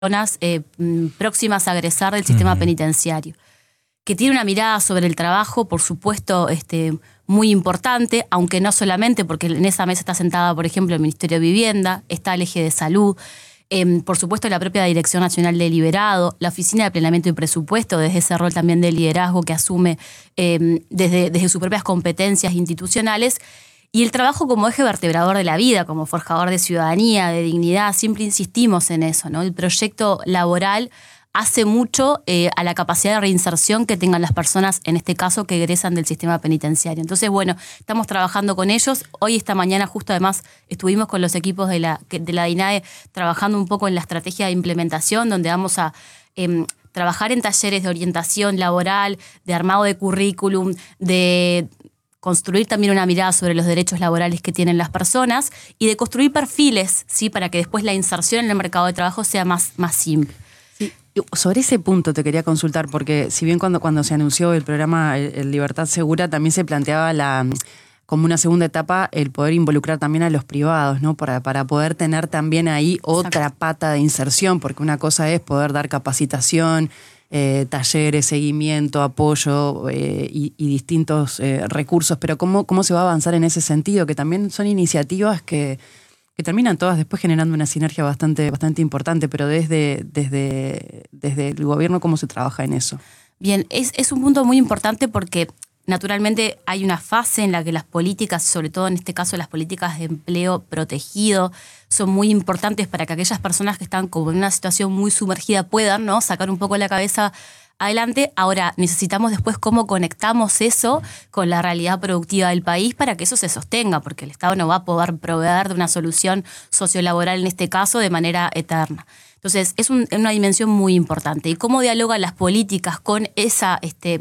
personas próximas a egresar del sistema penitenciario, que tiene una mirada sobre el trabajo, por supuesto, muy importante, aunque no solamente, porque en esa mesa está sentada, por ejemplo, el Ministerio de Vivienda, está el eje de salud, por supuesto la propia Dirección Nacional de Liberado, la Oficina de Planeamiento y Presupuesto, desde ese rol también de liderazgo que asume desde sus propias competencias institucionales, y el trabajo como eje vertebrador de la vida, como forjador de ciudadanía, de dignidad. Siempre insistimos en eso, ¿no? El proyecto laboral hace mucho a la capacidad de reinserción que tengan las personas, en este caso, que egresan del sistema penitenciario. Entonces, bueno, estamos trabajando con ellos. Hoy, esta mañana, justo además, estuvimos con los equipos de la DINAE trabajando un poco en la estrategia de implementación, donde vamos a trabajar en talleres de orientación laboral, de armado de currículum, de construir también una mirada sobre los derechos laborales que tienen las personas y de construir perfiles, ¿sí?, para que después la inserción en el mercado de trabajo sea más simple. Sí. Sobre ese punto te quería consultar, porque si bien cuando se anunció el programa el Libertad Segura, también se planteaba como una segunda etapa el poder involucrar también a los privados, ¿no? Para poder tener también ahí otra pata de inserción, porque una cosa es poder dar capacitación, talleres, seguimiento, apoyo y distintos recursos, pero ¿cómo se va a avanzar en ese sentido? Que también son iniciativas que terminan todas después generando una sinergia bastante importante, pero desde el gobierno, ¿cómo se trabaja en eso? Bien, es un punto muy importante porque naturalmente hay una fase en la que las políticas, sobre todo en este caso las políticas de empleo protegido, son muy importantes para que aquellas personas que están como en una situación muy sumergida puedan, ¿no?, sacar un poco la cabeza adelante. Ahora necesitamos después cómo conectamos eso con la realidad productiva del país para que eso se sostenga, porque el Estado no va a poder proveer de una solución sociolaboral en este caso de manera eterna. Entonces es una dimensión muy importante. Y cómo dialogan las políticas con esa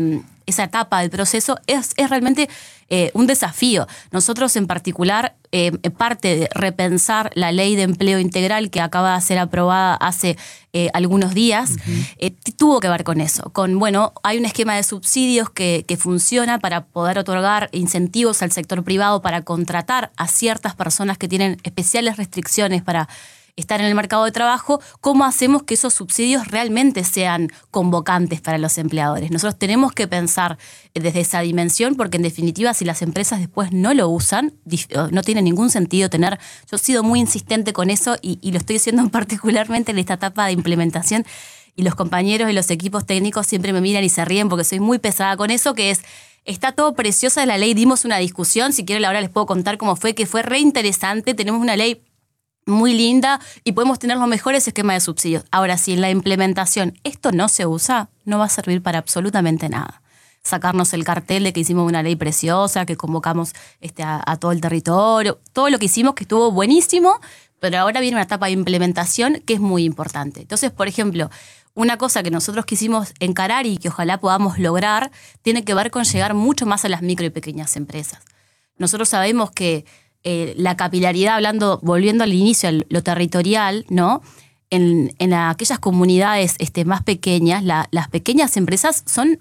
etapa del proceso es realmente un desafío. Nosotros en particular, parte de repensar la ley de empleo integral que acaba de ser aprobada hace algunos días, tuvo que ver con eso. Hay un esquema de subsidios que funciona para poder otorgar incentivos al sector privado para contratar a ciertas personas que tienen especiales restricciones para estar en el mercado de trabajo. ¿Cómo hacemos que esos subsidios realmente sean convocantes para los empleadores? Nosotros tenemos que pensar desde esa dimensión, porque en definitiva si las empresas después no lo usan, no tiene ningún sentido tener. Yo he sido muy insistente con eso y lo estoy haciendo particularmente en esta etapa de implementación, y los compañeros y los equipos técnicos siempre me miran y se ríen porque soy muy pesada con eso, que es: está todo preciosa la ley, dimos una discusión, si quieren ahora les puedo contar cómo fue, que fue re interesante, tenemos una ley muy linda y podemos tener los mejores esquemas de subsidios. Ahora, si en la implementación esto no se usa, no va a servir para absolutamente nada. Sacarnos el cartel de que hicimos una ley preciosa, que convocamos a todo el territorio, todo lo que hicimos que estuvo buenísimo, pero ahora viene una etapa de implementación que es muy importante. Entonces, por ejemplo, una cosa que nosotros quisimos encarar y que ojalá podamos lograr tiene que ver con llegar mucho más a las micro y pequeñas empresas. Nosotros sabemos que la capilaridad, volviendo al inicio, a lo territorial, ¿no?, en aquellas comunidades más pequeñas, las pequeñas empresas son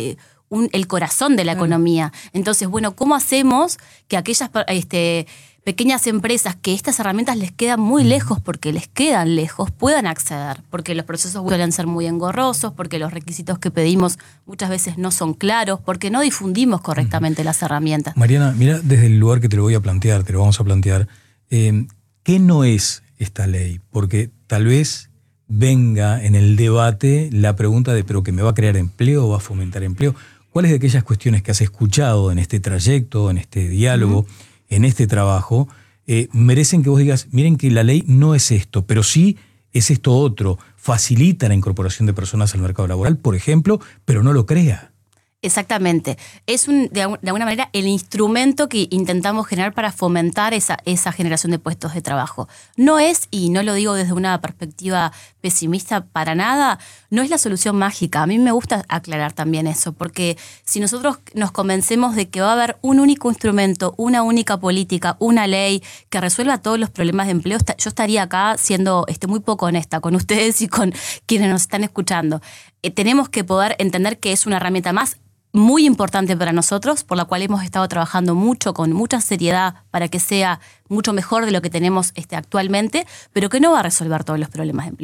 el corazón de la economía. Entonces, ¿cómo hacemos que aquellas pequeñas empresas que estas herramientas les quedan muy lejos, porque les quedan lejos, puedan acceder? Porque los procesos suelen ser muy engorrosos, porque los requisitos que pedimos muchas veces no son claros, porque no difundimos correctamente las herramientas. Mariana, mira, desde el lugar que te lo vamos a plantear, ¿qué no es esta ley? Porque tal vez venga en el debate la pregunta de: ¿pero que me va a crear empleo o va a fomentar empleo? ¿Cuáles de aquellas cuestiones que has escuchado en este trayecto, en este diálogo, en este trabajo, merecen que vos digas: miren que la ley no es esto, pero sí es esto otro, facilita la incorporación de personas al mercado laboral, por ejemplo, pero no lo crea? Exactamente. Es de alguna manera el instrumento que intentamos generar para fomentar esa generación de puestos de trabajo. No es, y no lo digo desde una perspectiva pesimista para nada, no es la solución mágica. A mí me gusta aclarar también eso, porque si nosotros nos convencemos de que va a haber un único instrumento, una única política, una ley que resuelva todos los problemas de empleo, yo estaría acá siendo muy poco honesta con ustedes y con quienes nos están escuchando. Tenemos que poder entender que es una herramienta más muy importante para nosotros, por la cual hemos estado trabajando mucho, con mucha seriedad, para que sea mucho mejor de lo que tenemos actualmente, pero que no va a resolver todos los problemas de empleo.